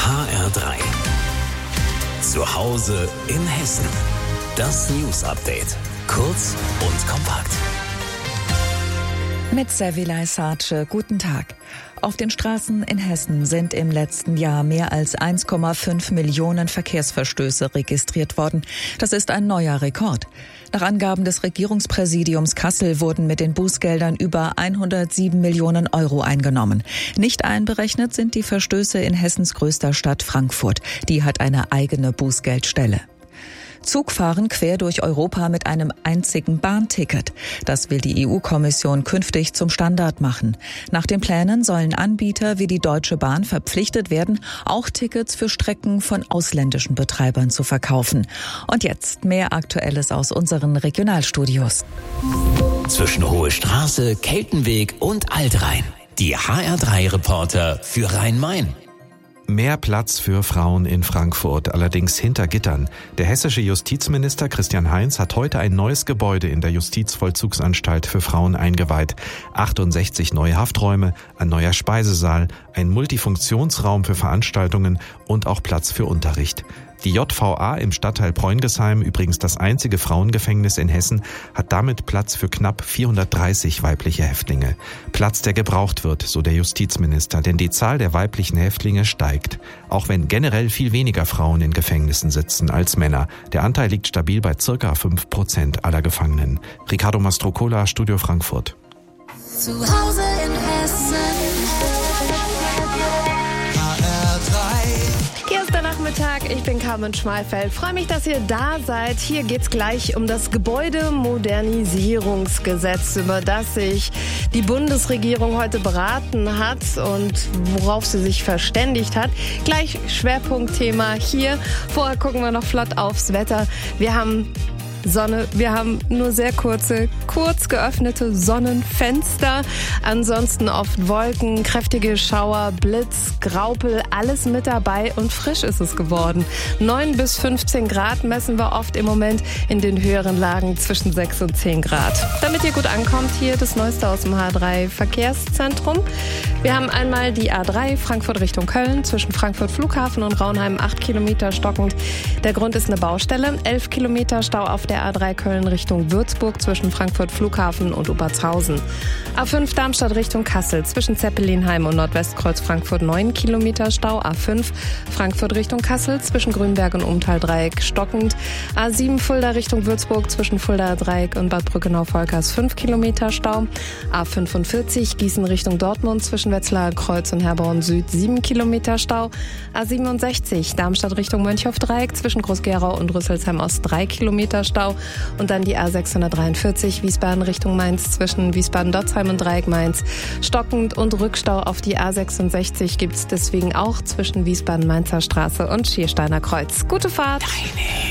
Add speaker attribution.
Speaker 1: HR3. Zu Hause in Hessen. Das News-Update. Kurz und kompakt.
Speaker 2: Mit Servilay Sarce, guten Tag. Auf den Straßen in Hessen sind im letzten Jahr mehr als 1,5 Millionen Verkehrsverstöße registriert worden. Das ist ein neuer Rekord. Nach Angaben des Regierungspräsidiums Kassel wurden mit den Bußgeldern über 107 Millionen Euro eingenommen. Nicht einberechnet sind die Verstöße in Hessens größter Stadt Frankfurt. Die hat eine eigene Bußgeldstelle. Zugfahren quer durch Europa mit einem einzigen Bahnticket. Das will die EU-Kommission künftig zum Standard machen. Nach den Plänen sollen Anbieter wie die Deutsche Bahn verpflichtet werden, auch Tickets für Strecken von ausländischen Betreibern zu verkaufen. Und jetzt mehr Aktuelles aus unseren Regionalstudios.
Speaker 1: Zwischen Hohe Straße, Keltenweg und Altrhein. Die HR3-Reporter für Rhein-Main.
Speaker 3: Mehr Platz für Frauen in Frankfurt, allerdings hinter Gittern. Der hessische Justizminister Christian Heinz hat heute ein neues Gebäude in der Justizvollzugsanstalt für Frauen eingeweiht. 68 neue Hafträume, ein neuer Speisesaal, ein Multifunktionsraum für Veranstaltungen und auch Platz für Unterricht. Die JVA im Stadtteil Preungesheim, übrigens das einzige Frauengefängnis in Hessen, hat damit Platz für knapp 430 weibliche Häftlinge. Platz, der gebraucht wird, so der Justizminister, denn die Zahl der weiblichen Häftlinge steigt. Auch wenn generell viel weniger Frauen in Gefängnissen sitzen als Männer. Der Anteil liegt stabil bei ca. 5% aller Gefangenen. Ricardo Mastrocola, Studio Frankfurt.
Speaker 4: Zu Hause in Hessen.
Speaker 5: Nachmittag, ich bin Carmen Schmalfeld. Freue mich, dass ihr da seid. Hier geht's gleich um das Gebäudemodernisierungsgesetz, über das sich die Bundesregierung heute beraten hat und worauf sie sich verständigt hat. Gleich Schwerpunktthema hier. Vorher gucken wir noch flott aufs Wetter. Wir haben Sonne. Wir haben nur sehr kurz geöffnete Sonnenfenster. Ansonsten oft Wolken, kräftige Schauer, Blitz, Graupel, alles mit dabei und frisch ist es geworden. 9 bis 15 Grad messen wir oft im Moment, in den höheren Lagen zwischen 6 und 10 Grad. Damit ihr gut ankommt, hier das Neueste aus dem H3 Verkehrszentrum. Wir haben einmal die A3 Frankfurt Richtung Köln, zwischen Frankfurt Flughafen und Raunheim 8 Kilometer stockend. Der Grund ist eine Baustelle, 11 Kilometer Stau auf der A3 Köln Richtung Würzburg zwischen Frankfurt Flughafen und Obertshausen. A5 Darmstadt Richtung Kassel zwischen Zeppelinheim und Nordwestkreuz Frankfurt 9 Kilometer Stau. A5 Frankfurt Richtung Kassel zwischen Grünberg und Umtaldreieck stockend. A7 Fulda Richtung Würzburg zwischen Fulda Dreieck und Bad Brückenau-Volkers 5 Kilometer Stau. A45 Gießen Richtung Dortmund zwischen Wetzlar Kreuz und Herborn Süd 7 Kilometer Stau. A67 Darmstadt Richtung Mönchhof-Dreieck zwischen Groß-Gerau und Rüsselsheim Ost 3 Kilometer Stau. Und dann die A643 Wiesbaden Richtung Mainz zwischen Wiesbaden-Dotzheim und Dreieck Mainz stockend und Rückstau auf die A66 gibt es deswegen auch zwischen Wiesbaden-Mainzer Straße und Schiersteiner Kreuz. Gute Fahrt!
Speaker 1: Deine